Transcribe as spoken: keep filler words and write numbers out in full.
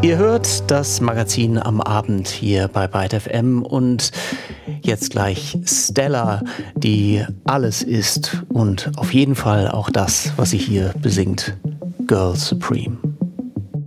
Ihr hört das Magazin am Abend hier bei Byte F M und jetzt gleich Stella, die alles ist und auf jeden Fall auch das, was sie hier besingt, Girl Supreme.